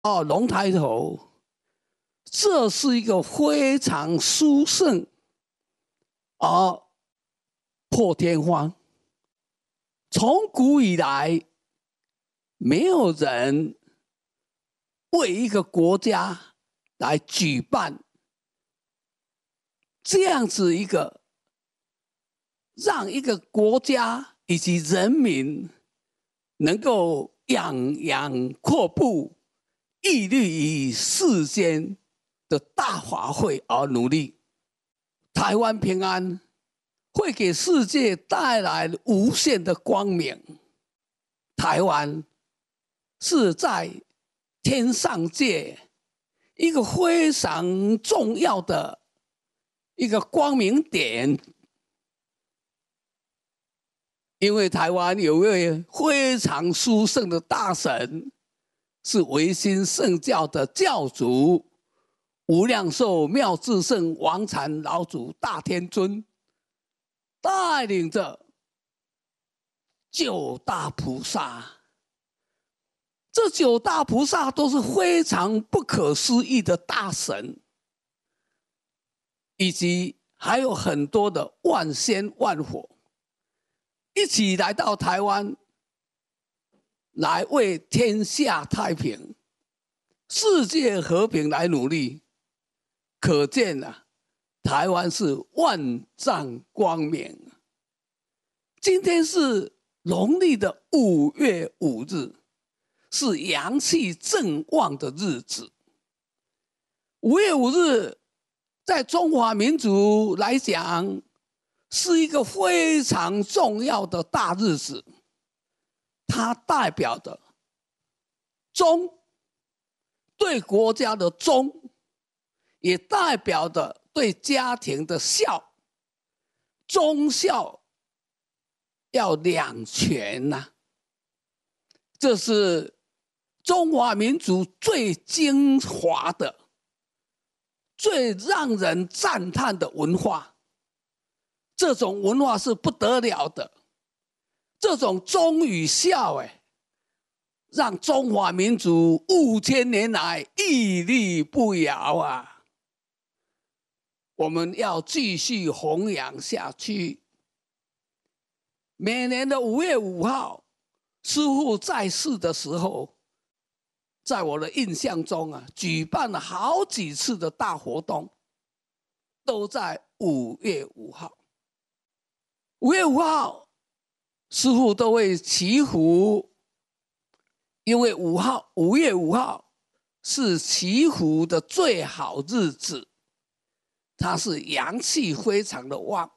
龙抬头，这是一个非常殊胜而破天荒。从古以来，没有人为一个国家来举办这样子一个，让一个国家以及人民能够养养阔步，屹立于世间的大法会而努力。台湾平安会给世界带来无限的光明。台湾是在天上界一个非常重要的一个光明点，因为台湾有一位非常殊胜的大神，是维新圣教的教主无量寿妙智圣王禅老祖大天尊，带领着九大菩萨。这九大菩萨都是非常不可思议的大神，以及还有很多的万仙万佛一起来到台湾，来为天下太平、世界和平来努力。可见台湾是万丈光明。今天是农历的5月5日，是阳气正旺的日子。5月5日，在中华民族来讲，是一个非常重要的大日子。它代表的忠，对国家的忠，也代表的对家庭的孝。忠孝要两全呐，这是中华民族最精华的、最让人赞叹的文化。这种文化是不得了的，这种忠与孝，让中华民族5000年来屹立不摇啊！我们要继续弘扬下去。每年的5月5号，师父在世的时候，在我的印象中举办了好几次的大活动，都在5月5号。5月5号，师父都会祈福，因为5月5号是祈福的最好日子，它是阳气非常的旺。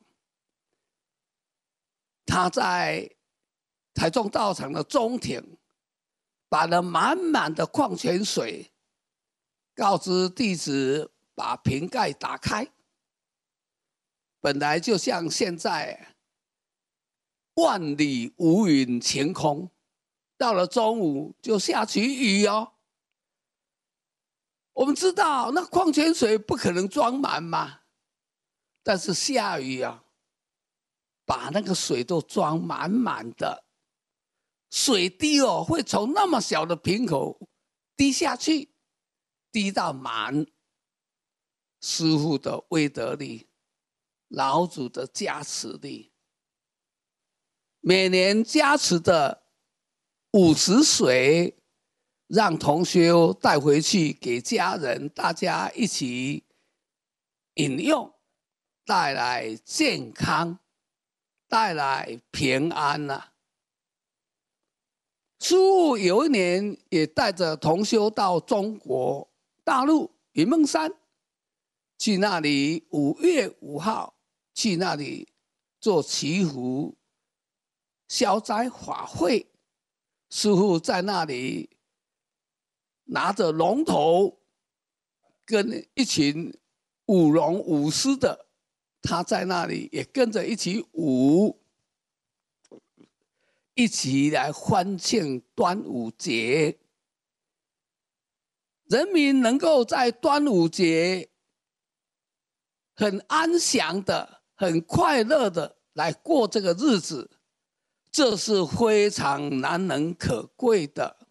他在台中道场的中庭摆了满满的矿泉水，告知弟子把瓶盖打开。本来就像现在万里无云晴空，到了中午就下起雨哦。我们知道那矿泉水不可能装满嘛，但是下雨把那个水都装满满的，水滴会从那么小的瓶口滴下去，滴到满。师父的威德力，老祖的加持力，每年加持的50水，让同学带回去给家人，大家一起饮用，带来健康，带来平安师父有一年也带着同修到中国大陆云梦山，去那里5月5号去那里做祈福消灾法会。师父在那里拿着龙头，跟一群舞龙舞狮的，他在那里也跟着一起舞，一起来欢庆端午节。人民能够在端午节很安详的、很快乐的来过这个日子，这是非常难能可贵的。